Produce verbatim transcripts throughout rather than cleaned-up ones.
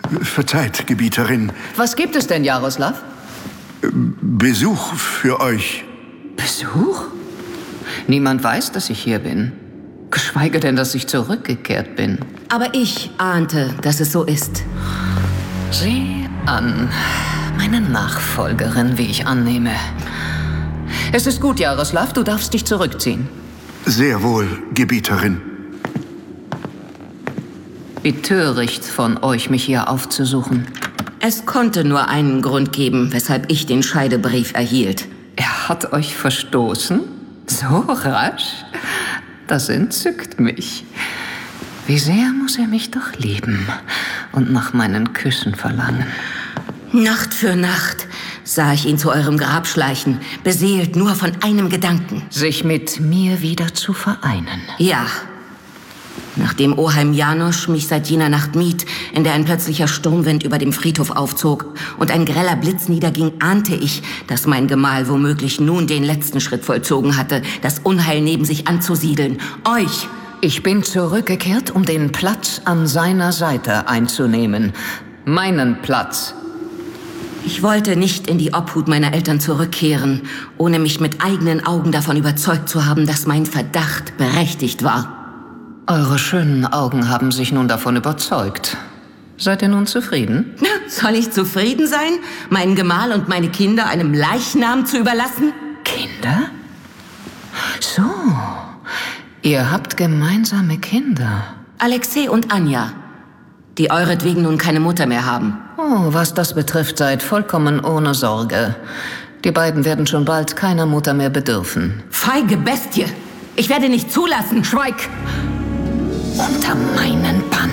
Verzeiht, Gebieterin. Was gibt es denn, Jaroslav? Besuch für euch. Besuch? Niemand weiß, dass ich hier bin. Geschweige denn, dass ich zurückgekehrt bin. Aber ich ahnte, dass es so ist. Sieh an. Meine Nachfolgerin, wie ich annehme. Es ist gut, Jaroslav, du darfst dich zurückziehen. Sehr wohl, Gebieterin. Wie töricht von euch, mich hier aufzusuchen. Es konnte nur einen Grund geben, weshalb ich den Scheidebrief erhielt. Er hat euch verstoßen? So rasch? Das entzückt mich. Wie sehr muss er mich doch lieben und nach meinen Küssen verlangen. Nacht für Nacht sah ich ihn zu eurem Grab schleichen, beseelt nur von einem Gedanken. Sich mit mir wieder zu vereinen. Ja. Nachdem Oheim Janosch mich seit jener Nacht mied, in der ein plötzlicher Sturmwind über dem Friedhof aufzog und ein greller Blitz niederging, ahnte ich, dass mein Gemahl womöglich nun den letzten Schritt vollzogen hatte, das Unheil neben sich anzusiedeln. Euch! Ich bin zurückgekehrt, um den Platz an seiner Seite einzunehmen. Meinen Platz. Ich wollte nicht in die Obhut meiner Eltern zurückkehren, ohne mich mit eigenen Augen davon überzeugt zu haben, dass mein Verdacht berechtigt war. Eure schönen Augen haben sich nun davon überzeugt. Seid ihr nun zufrieden? Na, soll ich zufrieden sein, meinen Gemahl und meine Kinder einem Leichnam zu überlassen? Kinder? So, ihr habt gemeinsame Kinder. Alexei und Anja, die euretwegen nun keine Mutter mehr haben. Oh, was das betrifft, seid vollkommen ohne Sorge. Die beiden werden schon bald keiner Mutter mehr bedürfen. Feige Bestie! Ich werde nicht zulassen! Schweig! Unter meinen Bann.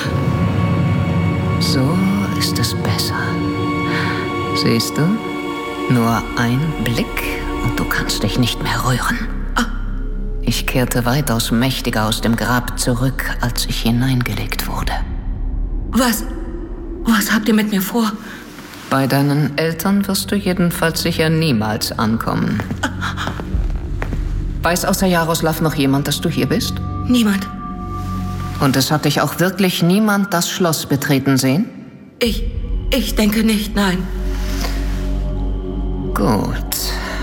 So ist es besser. Siehst du? Nur ein Blick und du kannst dich nicht mehr rühren. Ah. Ich kehrte weitaus mächtiger aus dem Grab zurück, als ich hineingelegt wurde. Was? Was habt ihr mit mir vor? Bei deinen Eltern wirst du jedenfalls sicher niemals ankommen. Ah. Weiß außer Jaroslav noch jemand, dass du hier bist? Niemand. Und es hat dich auch wirklich niemand das Schloss betreten sehen? Ich, ich denke nicht, nein. Gut.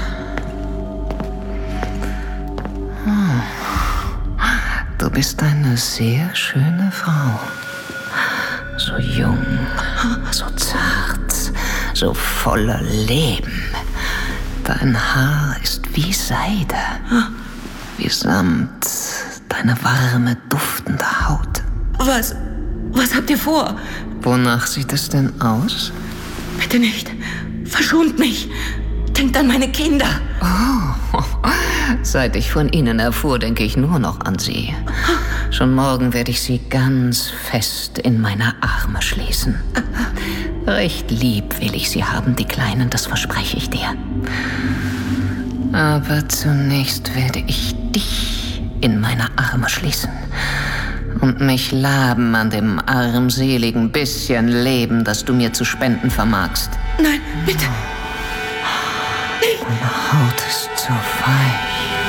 Hm. Du bist eine sehr schöne Frau. So jung, so zart, so voller Leben. Dein Haar ist wie Seide, wie Samt. Deine warme, duftende Haut. Was? Was habt ihr vor? Wonach sieht es denn aus? Bitte nicht. Verschont mich. Denkt an meine Kinder. Oh, seit ich von ihnen erfuhr, denke ich nur noch an sie. Schon morgen werde ich sie ganz fest in meine Arme schließen. Recht lieb will ich sie haben, die Kleinen, das verspreche ich dir. Aber zunächst werde ich dich in meine Arme schließen und mich laben an dem armseligen bisschen Leben, das du mir zu spenden vermagst. Nein, bitte. Deine Haut ist so weich.